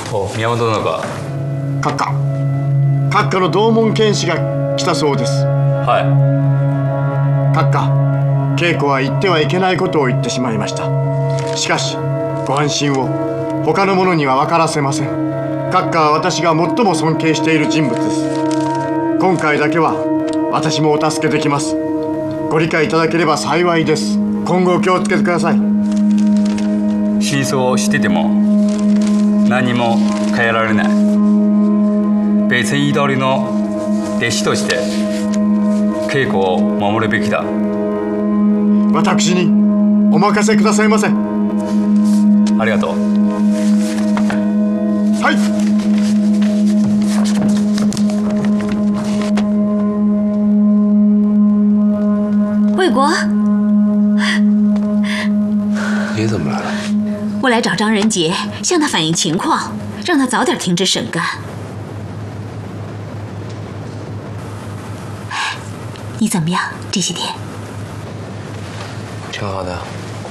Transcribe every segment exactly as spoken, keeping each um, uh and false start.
お、宮本殿か。 閣下、閣下の同門剣士が来たそうです。 はい。 閣下、稽古は言ってはいけないことを言ってしまいました。しかしご安心を。他の者には分からせません。閣下は私が最も尊敬している人物です。今回だけは私もお助けできます。ご理解いただければ幸いです。今後気をつけてください。 真相を知ってても何も変えられない。別に通りの弟子として稽古を守るべきだ。 私にお任せくださいませ。ありがとう。 はい。 魏国， 你怎么来了？ 我来找张仁杰，向他反映情况，让他早点停止审干。你怎么样？这些天？ 挺好的。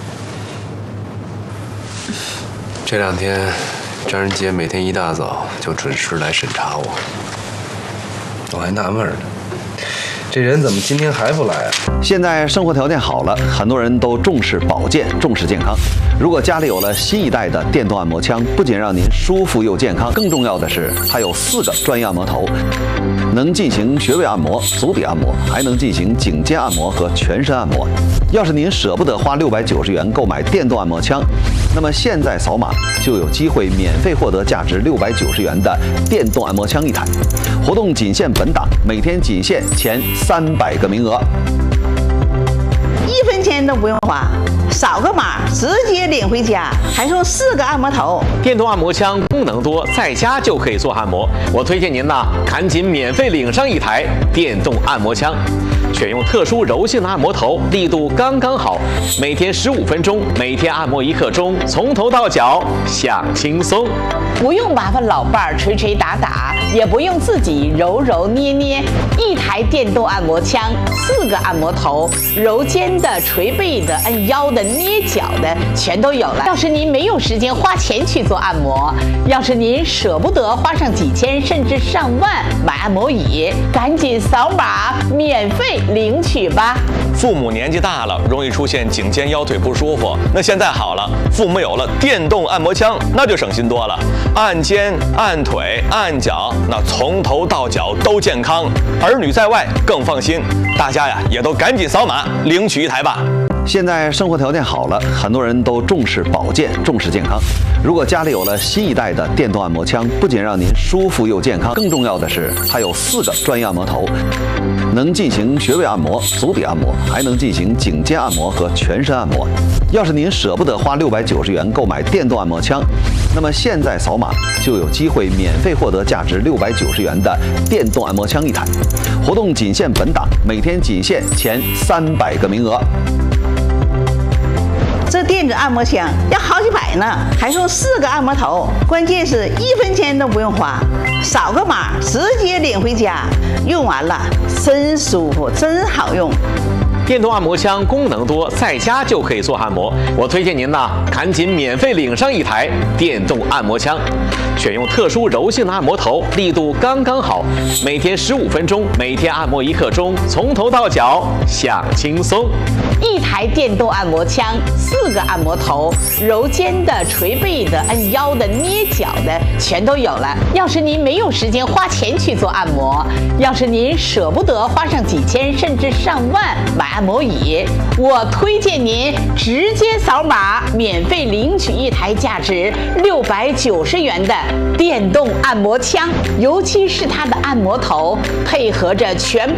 这两天，张仁杰每天一大早就准时来审查我，我还纳闷呢，这人怎么今天还不来啊？ 现在生活条件好了，很多人都重视保健，重视健康。如果家里有了新一代的电动按摩枪，不仅让您舒服又健康，更重要的是它有四个专业按摩头，能进行穴位按摩、足底按摩，还能进行颈肩按摩和全身按摩。要是您舍不得花六百九十元购买电动按摩枪，那么现在扫码就有机会免费获得价值六百九十元的电动按摩枪一台。活动仅限本档，每天仅限前三百个名额。 一分钱都不用花，扫个码直接领回家，还送四个按摩头。 电动按摩枪功能多，在家就可以做按摩。我推荐您呢，赶紧免费领上一台电动按摩枪。选用特殊柔性的按摩头，力度刚刚好，每天十五分钟，每天按摩一刻钟，从头到脚享轻松。 不用麻烦老伴儿捶捶打打，也不用自己揉揉捏捏，一台电动按摩枪，四个按摩头，揉肩的、捶背的、按腰的、捏脚的，全都有了。要是您没有时间花钱去做按摩，要是您舍不得花上几千甚至上万买按摩椅，赶紧扫码免费领取吧。 父母年纪大了，容易出现颈肩腰腿不舒服，那现在好了，父母有了电动按摩枪，那就省心多了。按肩、按腿、按脚，那从头到脚都健康，儿女在外更放心。大家呀，也都赶紧扫码领取一台吧。 现在生活条件好了，很多人都重视保健，重视健康。如果家里有了新一代的电动按摩枪，不仅让您舒服又健康，更重要的是它有四个专业按摩头，能进行穴位按摩、足底按摩，还能进行颈肩按摩和全身按摩。要是您舍不得花六百九十元购买电动按摩枪，那么现在扫码就有机会免费获得价值六百九十元的电动按摩枪一台。活动仅限本档，每天仅限前三百个名额。 这电子按摩枪要好几百呢，还送四个按摩头，关键是一分钱都不用花，扫个码直接领回家，用完了真舒服，真好用。 电动按摩枪功能多，在家就可以做按摩。我推荐您呢，赶紧免费领上一台电动按摩枪。选用特殊柔性的按摩头，力度刚刚好，每天十五分钟，每天按摩一刻钟，从头到脚享轻松。 一台电动按摩枪，四个按摩头，揉肩的、捶背的、按腰的、捏脚的，全都有了。要是您没有时间花钱去做按摩，要是您舍不得花上几千甚至上万买按摩椅，我推荐您直接扫码免费领取一台价值六百九十元的电动按摩枪，尤其是它的按摩头配合着全